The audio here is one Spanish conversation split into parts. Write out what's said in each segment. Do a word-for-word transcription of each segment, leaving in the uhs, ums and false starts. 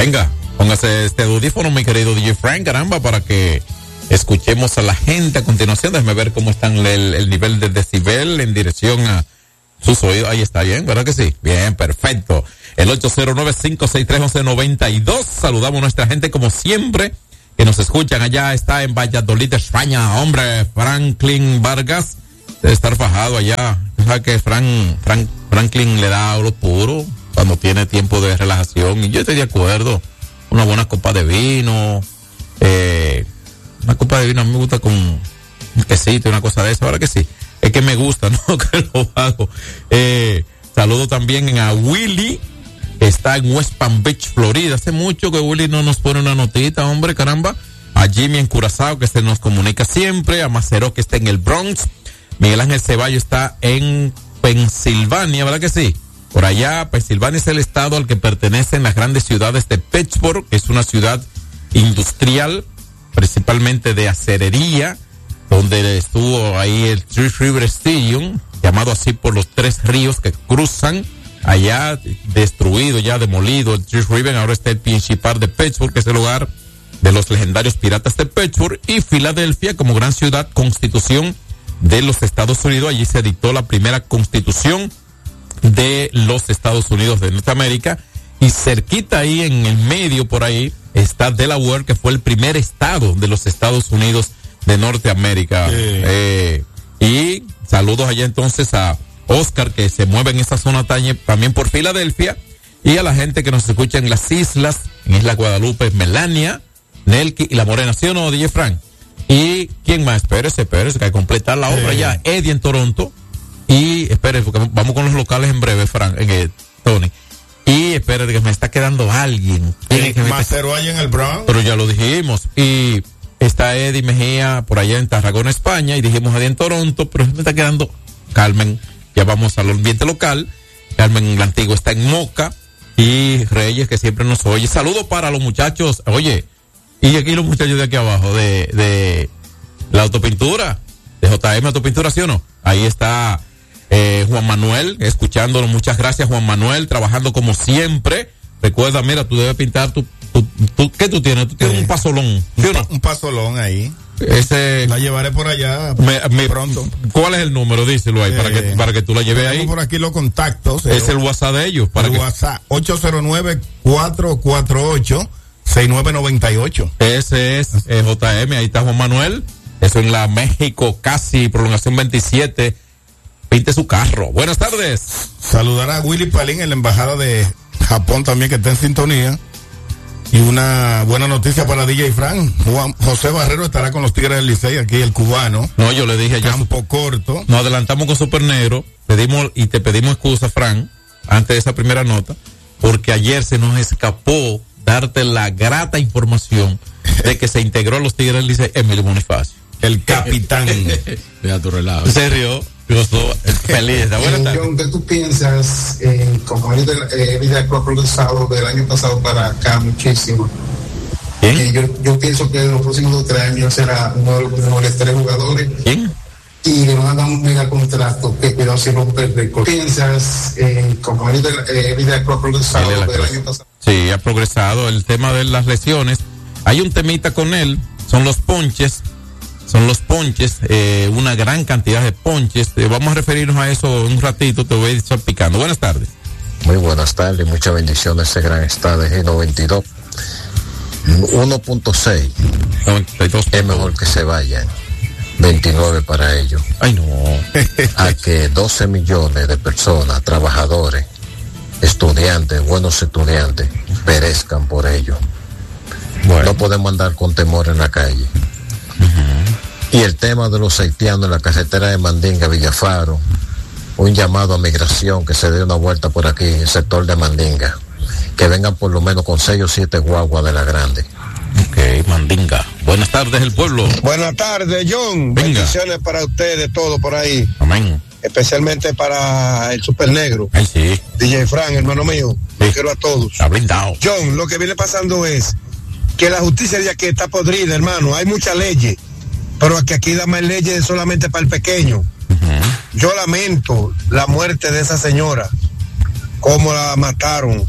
Venga, póngase este audífono, mi querido D J Frank, caramba, para que escuchemos a la gente a continuación. Déjame ver cómo está el, el nivel de decibel en dirección a sus oídos. Ahí está bien, ¿verdad que sí? Bien, perfecto. El ocho cero nueve, cinco seis tres, uno uno nueve dos. Saludamos a nuestra gente como siempre que nos escuchan. Allá está en Valladolid, España. Hombre, Franklin Vargas debe estar fajado allá. O sea que Frank, Frank, Franklin le da oro puro cuando tiene tiempo de relajación. Y yo estoy de acuerdo. Una buena copa de vino. Eh, una copa de vino a mí me gusta con un quesito y una cosa de eso. Ahora que sí. Es que me gusta, ¿no? Que lo hago. Eh, saludo también a Willy. Está en West Palm Beach, Florida. Hace mucho que Willy no nos pone una notita, hombre, caramba. A Jimmy en Curazao, que se nos comunica siempre. A Macero, que está en el Bronx. Miguel Ángel Ceballo está en Pensilvania, ¿verdad que sí? Por allá, Pensilvania es el estado al que pertenecen las grandes ciudades de Pittsburgh, que es una ciudad industrial, principalmente de acerería, donde estuvo ahí el Three River Stadium, llamado así por los tres ríos que cruzan, allá destruido, ya demolido el Three River. Ahora está el P N C Park de Pittsburgh, que es el lugar de los legendarios Piratas de Pittsburgh, y Filadelfia como gran ciudad constitución de los Estados Unidos. Allí se dictó la primera constitución de los Estados Unidos de Norteamérica, y cerquita ahí en el medio por ahí está Delaware, que fue el primer estado de los Estados Unidos de Norteamérica. Sí. Eh, y saludos allá entonces a Oscar, que se mueve en esa zona también por Filadelfia, y a la gente que nos escucha en las islas, en Isla Guadalupe, Melania, Nelky y La Morena, ¿sí o no, D J Frank? Y quién más, espérese, espérese, que hay que completar la obra. Sí. Ya, Eddie en Toronto, y espérese, porque vamos con los locales en breve, Frank, en eh, Tony. Y espérate, que me está quedando alguien. ¿Quién que Macero allá en el Bronx? Pero ya lo dijimos. Y está Eddie Mejía por allá en Tarragona, España, y dijimos Eddie en Toronto, pero me está quedando Carmen. Ya vamos al ambiente local. Carmen la Antigua está en Moca, y Reyes, que siempre nos oye. Saludos para los muchachos, oye, y aquí los muchachos de aquí abajo, de, de la autopintura, de J M Autopintura, ¿sí o no? Ahí está eh, Juan Manuel, escuchándonos. Muchas gracias, Juan Manuel, trabajando como siempre. Recuerda, mira, tú debes pintar tu, tu, tu ¿qué tú tienes? Tú tienes sí. un pasolón, ¿sí o no? Un pasolón ahí. Ese, la llevaré por allá me, me, pronto. ¿Cuál es el número? Díselo ahí, eh, para que para que tú la lleves ahí. Por aquí los contactos. Es el WhatsApp de ellos. Para el que... WhatsApp, ocho cero nueve, cuatro cuatro ocho, seis nueve nueve ocho. Ese es eh, J M, ahí está Juan Manuel. Eso en la México, casi prolongación veintisiete. Pinte su carro. Buenas tardes. Saludar a Willy Palín en la embajada de Japón también, que está en sintonía. Y una buena noticia para D J Frank. Juan José Barrero estará con los Tigres del Licey, aquí el cubano. No, yo le dije ya. Campo su... corto. Nos adelantamos con Super Negro. Pedimos y te pedimos excusa, Frank, antes de esa primera nota, porque ayer se nos escapó darte la grata información de que se integró a los Tigres del Licey Emilio Bonifacio. El capitán. Deja tu relajo. ¿En serio? Yo estoy feliz. Buenas tardes. John, ¿qué tú piensas? Eh, como el eh, vida ha progresado del año pasado para acá muchísimo. ¿Quién? Eh, yo, yo pienso que en los próximos dos o tres años será uno de los mejores tres jugadores. ¿Quién? Y le van a dar un mega contrato que cuidado si rompe el récord. ¿Qué piensas? Eh, como el eh, vida ha progresado del año pasado. Sí, ha progresado. El tema de las lesiones. Hay un temita con él. Son los ponches. Son los ponches, eh, una gran cantidad de ponches. Eh, vamos a referirnos a eso un ratito, te voy a ir salpicando. Buenas tardes. Muy buenas tardes, muchas bendiciones. Ese gran estado de G noventa y dos. uno punto seis. noventa y dos. Es mejor que se vayan. veintinueve para ellos. Ay, no. A que doce millones de personas, trabajadores, estudiantes, buenos estudiantes, perezcan por ello. Bueno. No podemos andar con temor en la calle. Uh-huh. Y el tema de los haitianos en la carretera de Mandinga, Villafaro, un llamado a migración que se dé una vuelta por aquí, en el sector de Mandinga, que vengan por lo menos con seis o siete guaguas de la grande. Ok, Mandinga. Buenas tardes, el pueblo. Buenas tardes, John. Venga. Bendiciones para ustedes, todo por ahí. Amén. Especialmente para el Super Negro. Ay, sí. D J Frank, hermano mío. Sí. Los quiero a todos. Está blindado. John, lo que viene pasando es que la justicia ya que está podrida, hermano. Hay muchas leyes, pero que aquí da más leyes solamente para el pequeño. Uh-huh. Yo lamento la muerte de esa señora, cómo la mataron.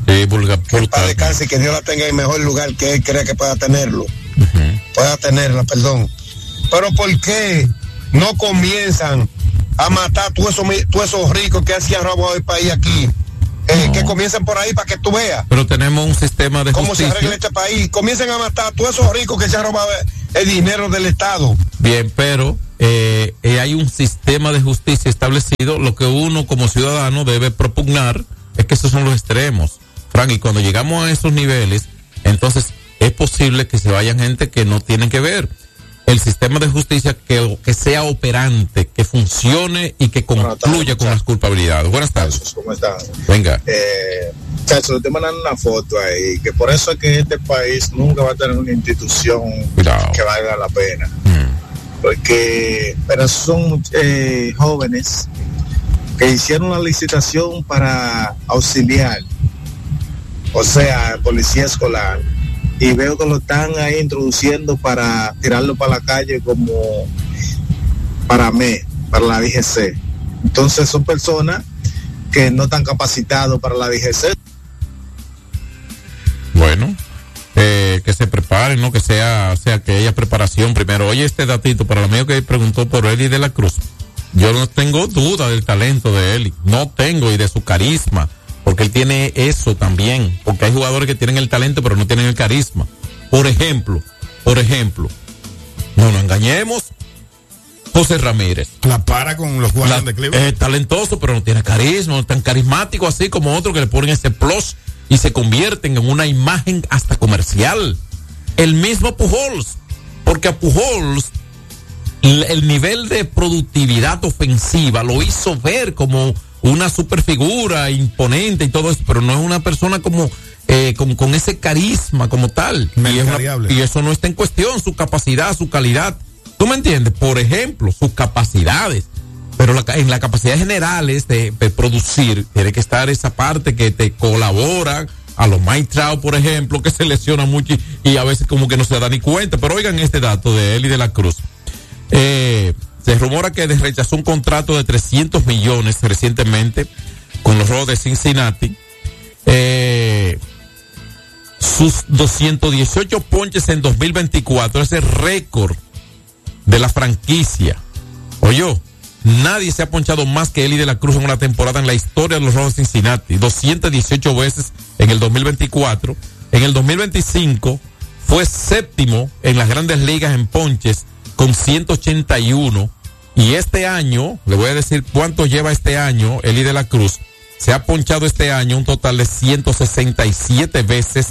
Sí, vulgar, que para descanse y que Dios la tenga en el mejor lugar que él crea que pueda tenerlo. Uh-huh. Pueda tenerla, perdón. Pero ¿por qué no comienzan a matar a todos esos, todos esos ricos que hacían robado el país aquí? Eh, no. Que comiencen por ahí para que tú veas. Pero tenemos un sistema de ¿Cómo justicia? se arregla este país? Comiencen a matar a todos esos ricos que se han robado el dinero del Estado. Bien, pero eh, eh, hay un sistema de justicia establecido. Lo que uno como ciudadano debe propugnar es que esos son los extremos, Frank, y cuando llegamos a esos niveles, entonces es posible que se vayan gente que no tienen que ver. El sistema de justicia que, que sea operante, que funcione y que concluya con las culpabilidades. Buenas tardes. ¿Cómo están? Venga. Eh, chacho, le te mandan una foto ahí, que por eso es que este país nunca va a tener una institución Cuidado. que valga la pena. Mm. Porque, pero son eh, jóvenes que hicieron la licitación para auxiliar, o sea, policía escolar, y veo que lo están ahí introduciendo para tirarlo para la calle como para mí, para la D G C. Entonces son personas que no están capacitados para la D G C. Bueno, eh, que se preparen, ¿no? Que sea, sea que haya preparación primero. Oye, este datito para el amigo que preguntó por Eli de la Cruz. Yo no tengo duda del talento de Eli, no tengo, y de su carisma, porque él tiene eso también, porque hay jugadores que tienen el talento pero no tienen el carisma. Por ejemplo, por ejemplo, no nos engañemos, José Ramírez. La para con los jugadores de Cleveland. Es talentoso pero no tiene carisma, no es tan carismático así como otro que le ponen ese plus y se convierten en una imagen hasta comercial. El mismo Pujols, porque a Pujols el nivel de productividad ofensiva lo hizo ver como una superfigura imponente y todo eso, pero no es una persona como eh, con, con ese carisma como tal. Y, es una, y eso no está en cuestión, su capacidad, su calidad. ¿Tú me entiendes? Por ejemplo, sus capacidades. Pero la, en las capacidades generales de, de producir, tiene que estar esa parte que te colabora. A los Mike Trout, por ejemplo, que se lesiona mucho y, y a veces como que no se da ni cuenta. Pero oigan este dato de Eli de la Cruz. Eh, se rumora que rechazó un contrato de trescientos millones recientemente con los Rojos de Cincinnati. Eh, sus doscientos dieciocho ponches en dos mil veinticuatro, ese récord de la franquicia. Oye, nadie se ha ponchado más que Eli de la Cruz en una temporada en la historia de los Rojos de Cincinnati. doscientas dieciocho veces en el dos mil veinticuatro. En el dos mil veinticinco fue séptimo en las Grandes Ligas en ponches con ciento ochenta y uno, y este año, le voy a decir cuánto lleva este año Eli de la Cruz, se ha ponchado este año un total de ciento sesenta y siete veces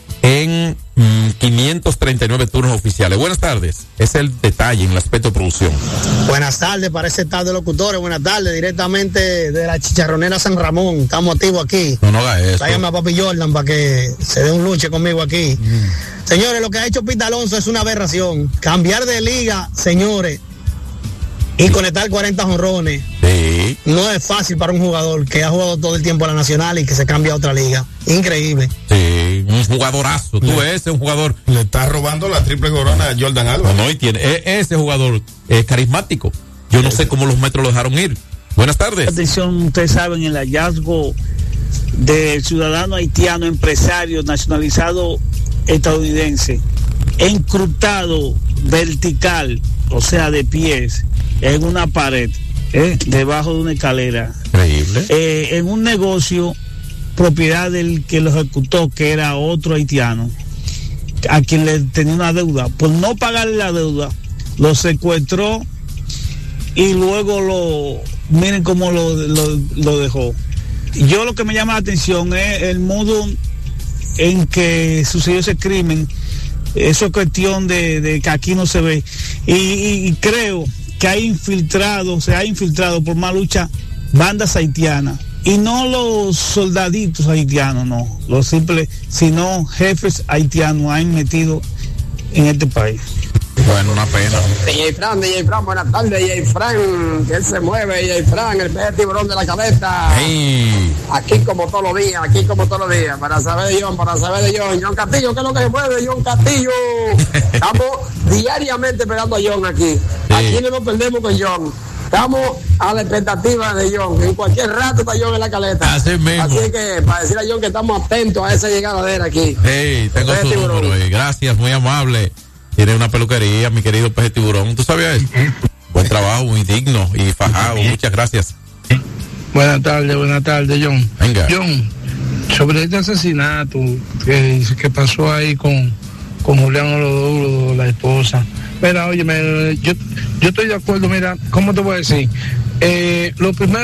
en mmm, quinientos treinta y nueve turnos oficiales. Buenas tardes, es el detalle en el aspecto de producción. Buenas tardes para ese tal de locutores, buenas tardes, directamente de la Chicharronera San Ramón, estamos activos aquí. No, no haga eso. Tráigame a Papi Jordan para que se dé un luche conmigo aquí. Mm. Señores, lo que ha hecho Pete Alonso es una aberración. Cambiar de liga, señores, y sí. conectar cuarenta jonrones. Sí. No es fácil para un jugador que ha jugado todo el tiempo a la Nacional y que se cambia a otra liga. Increíble. Sí, un jugadorazo. Tú ves, ese un jugador. Le está robando la triple corona a Jordan Álvarez. No, no, y tiene, e- ese jugador es carismático. Yo no sé cómo los Metros lo dejaron ir. Buenas tardes. Atención, ustedes saben el hallazgo del ciudadano haitiano, empresario nacionalizado estadounidense, encrustado vertical, o sea, de pies, en una pared, ¿eh? debajo de una escalera. Increíble. Eh, en un negocio, propiedad del que lo ejecutó, que era otro haitiano, a quien le tenía una deuda. Por no pagarle la deuda, lo secuestró y luego lo, miren cómo lo, lo, lo dejó. Yo lo que me llama la atención es el modo en que sucedió ese crimen. Eso es cuestión de, de que aquí no se ve. Y, y, y creo que hay infiltrado, se ha infiltrado por más lucha bandas haitianas. Y no los soldaditos haitianos, no. Los simples, sino jefes haitianos han metido en este país. Bueno, una pena. D J Fran, D J Fran, buenas tardes, D J Fran, que él se mueve, D J Fran, el pez tiburón de la cabeza. Hey. Aquí como todos los días, aquí como todos los días, para saber de John, para saber de John. John Castillo, ¿qué es lo que se mueve, John Castillo? Estamos diariamente esperando a John aquí. Sí. Aquí no nos perdemos con John. estamos a la expectativa de John. En cualquier rato está John en la caleta. Así mismo. Así que para decir a John que estamos atentos a esa llegada de él aquí. Hey, tengo Peje su Tiburón. número ahí. Gracias, muy amable. Tiene una peluquería, mi querido Peje Tiburón. ¿Tú sabías eso? Buen trabajo, muy digno y fajado. Muchas gracias. Buenas tardes, buenas tardes, John. Venga. John, sobre este asesinato que, que pasó ahí con, con Julián Oloduro, la esposa. Mira, oye, yo, yo estoy de acuerdo, mira, ¿cómo te voy a decir? Eh, lo primero